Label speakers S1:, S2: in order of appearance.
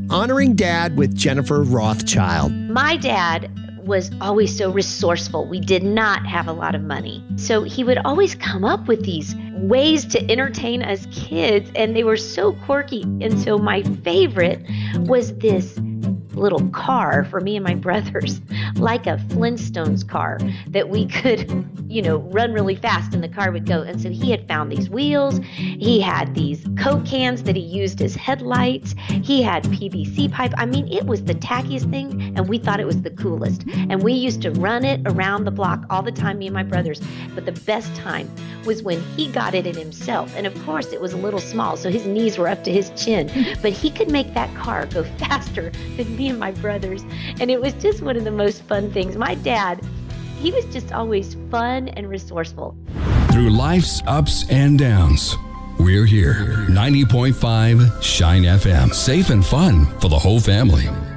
S1: Honoring Dad with Jennifer Rothschild.
S2: My dad was always so resourceful. We did not have a lot of money. So he would always come up with these ways to entertain us kids, and they were so quirky. And so my favorite was this little car for me and my brothers, like a Flintstones car that we could, run really fast and the car would go. And so he had found these wheels. He had these Coke cans that he used as headlights. He had PVC pipe. I mean, it was the tackiest thing, and we thought it was the coolest. And we used to run it around the block all the time, me and my brothers. But the best time was when he got it in himself. And of course, it was a little small, so his knees were up to his chin. But he could make that car go faster than me and my brothers. And it was just one of the most fun things. My dad, he was just always fun and resourceful.
S3: Through life's ups and downs, we're here. 90.5 Shine FM. Safe and fun for the whole family.